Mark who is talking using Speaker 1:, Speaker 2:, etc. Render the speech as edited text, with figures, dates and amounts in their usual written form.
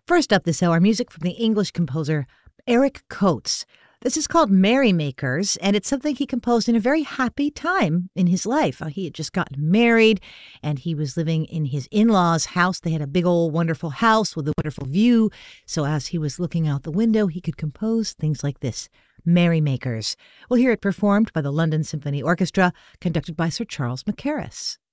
Speaker 1: First up this hour, music from the English composer Eric Coates. This is called Merrymakers, and it's something he composed in a very happy time in his life. He had just gotten married, and he was living in his in-laws' house. They had a big old wonderful house with a wonderful view. So as he was looking out the window, he could compose things like this, Merrymakers. We'll hear it performed by the London Symphony Orchestra, conducted by Sir Charles Mackerras.